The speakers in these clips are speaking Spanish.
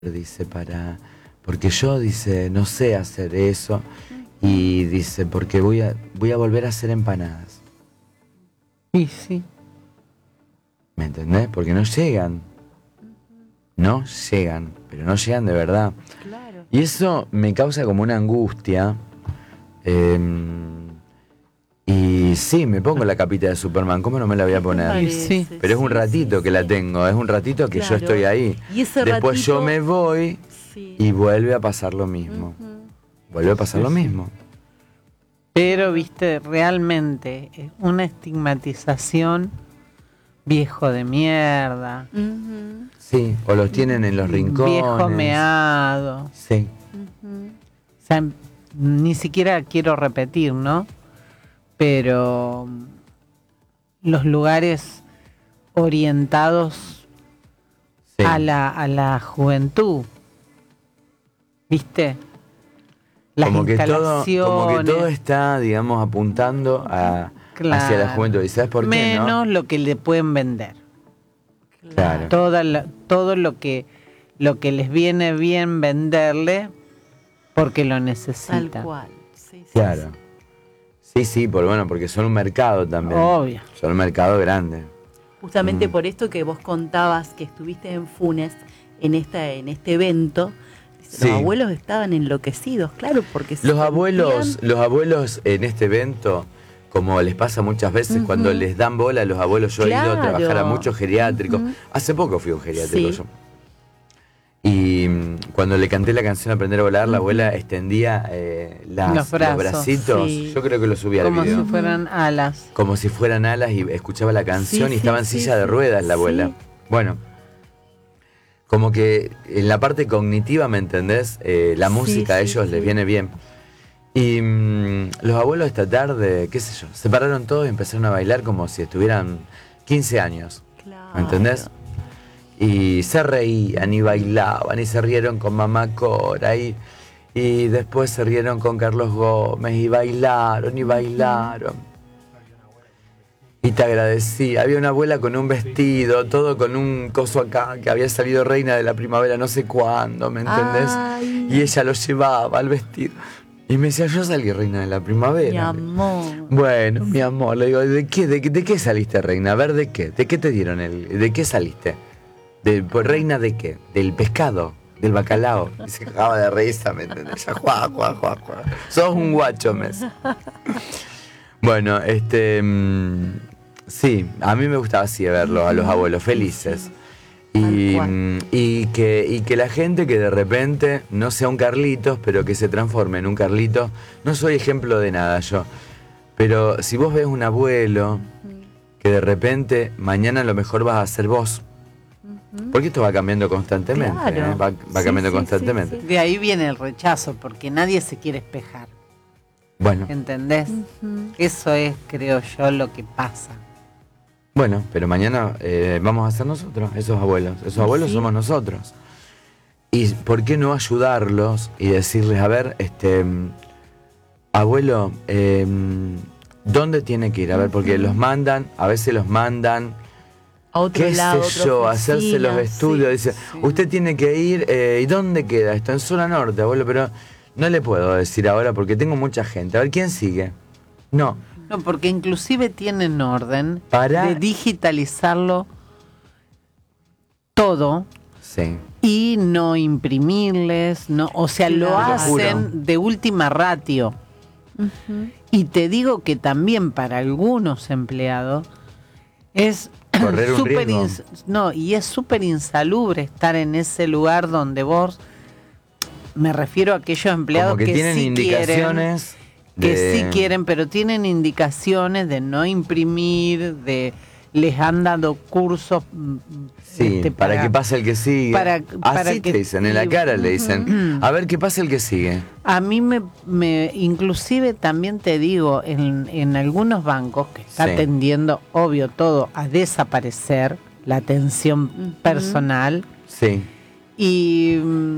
dice, porque yo, dice, no sé hacer eso, y dice, porque voy a volver a hacer empanadas. Y sí. ¿Me entendés? Porque no llegan, pero no llegan de verdad. Claro. Y eso me causa como una angustia. Y sí, me pongo la capita de Superman, ¿cómo no me la voy a poner? Sí. Pero es un ratito que la tengo, es un ratito que yo estoy ahí. Y ese Después ratito, yo me voy y vuelve a pasar lo mismo. Vuelve a pasar lo mismo. Pero, viste, realmente es una estigmatización, viejo de mierda. Sí, o los tienen en los rincones. Viejo meado. Sí. O sea, ni siquiera quiero repetir, ¿no? Pero los lugares orientados a la juventud, ¿viste? Las como que instalaciones. todo está, digamos, apuntando hacia la juventud. ¿Y sabes por qué? Menos lo que le pueden vender. Claro. Todo lo que les viene bien venderle porque lo necesita. Tal cual. Sí, claro. Sí, porque son un mercado también. Obvio. Son un mercado grande. Justamente por esto que vos contabas que estuviste en Funes, en este evento, los abuelos estaban enloquecidos, claro, porque los abuelos en este evento, como les pasa muchas veces cuando les dan bola a los abuelos, yo he ido a trabajar a muchos geriátricos. Hace poco fui a un geriátrico yo. Y cuando le canté la canción Aprender a Volar, la abuela extendía los bracitos. Yo creo que lo subí al video. Como si fueran alas. Como si fueran alas, y escuchaba la canción y estaba en silla de ruedas la abuela. Bueno, como que en la parte cognitiva, ¿me entendés? La música a ellos les viene bien. Y los abuelos esta tarde, qué sé yo, se pararon todos y empezaron a bailar como si estuvieran 15 años. ¿Me entendés? Y se reían y bailaban y se rieron con Mamá Cora y después se rieron con Carlos Gómez y bailaron. Y te agradecí. Había una abuela con un vestido, todo con un coso acá, que había salido reina de la primavera no sé cuándo, ¿me entendés? Y ella lo llevaba al vestido. Y me decía, yo salí reina de la primavera. Mi amor. Bueno, mi amor, le digo, ¿de qué saliste reina? A ver, ¿de qué? ¿De qué te dieron de qué saliste? Pues, ¿reina de qué? Del pescado, del bacalao. Y se acaba de reírse, ¿me entendés? Ya, juá. Sos un guacho, mes. Bueno, sí, a mí me gustaba así verlo, a los abuelos felices. Y que la gente que de repente no sea un Carlitos, pero que se transforme en un Carlitos. No soy ejemplo de nada yo, pero si vos ves un abuelo que de repente mañana a lo mejor vas a ser vos, porque esto va cambiando constantemente. Claro. Va cambiando constantemente. Sí. De ahí viene el rechazo, porque nadie se quiere espejar. Bueno. ¿Entendés? Eso es, creo yo, lo que pasa. Bueno, pero mañana vamos a ser nosotros, esos abuelos. Esos abuelos somos nosotros. ¿Y por qué no ayudarlos y decirles, a ver, abuelo, ¿dónde tiene que ir? A ver, porque a veces los mandan a otro lado, a hacerse los estudios. Dice, usted tiene que ir, ¿y dónde queda? Está en zona norte, abuelo, pero no le puedo decir ahora porque tengo mucha gente. A ver, ¿quién sigue? No, porque inclusive tienen orden de digitalizarlo todo y no imprimirles, o sea, lo hacen de última ratio. Y te digo que también para algunos empleados es correr un riesgo. Y es súper insalubre estar en ese lugar donde vos, me refiero a aquellos empleados que tienen sí indicaciones sí quieren, pero tienen indicaciones de no imprimir, les han dado cursos para que pase el que sigue. Así te dicen, en la cara le dicen, a ver qué pasa el que sigue. A mí inclusive también te digo, en algunos bancos que está tendiendo, obvio, todo a desaparecer, la atención personal. Sí. Y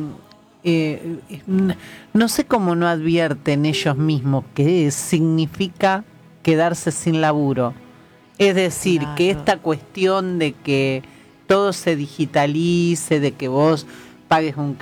no sé cómo no advierten ellos mismos qué significa quedarse sin laburo. Es decir, que esta cuestión de que todo se digitalice, de que vos pagues un